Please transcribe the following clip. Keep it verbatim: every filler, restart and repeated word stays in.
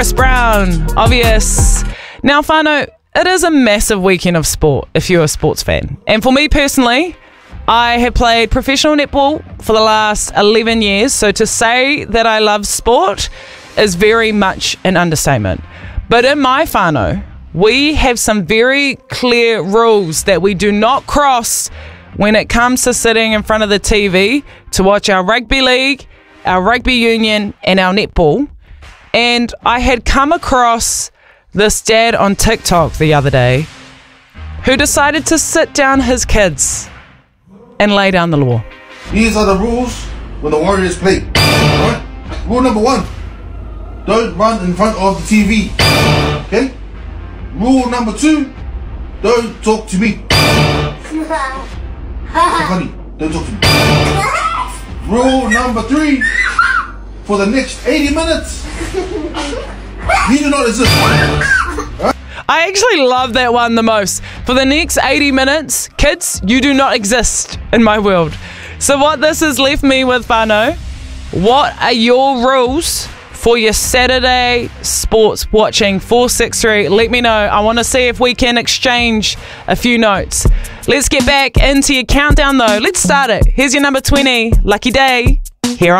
Chris Brown, obvious. Now, whānau, it is a massive weekend of sport if you're a sports fan. And for me personally, I have played professional netball for the last eleven years, so to say that I love sport is very much an understatement. But in my whānau, we have some very clear rules that we do not cross when it comes to sitting in front of the T V to watch our rugby league, our rugby union, and our netball. And I had come across this dad on TikTok the other day who decided to sit down his kids and lay down the law. These are the rules when the Warriors play. Alright? Rule number one, don't run in front of the T V. Okay? Rule number two, don't talk to me. Honey, don't talk to me. Rule number three, for the next eighty minutes, you do not exist. Right? I actually love that one the most. For the next eighty minutes, kids, you do not exist in my world. So what this has left me with, whānau, what are your rules for your Saturday sports watching? Four six three, let me know. I want to see if we can exchange a few notes. Let's get back into your countdown though. Let's start it. Here's your number twenty, Lucky Day, here on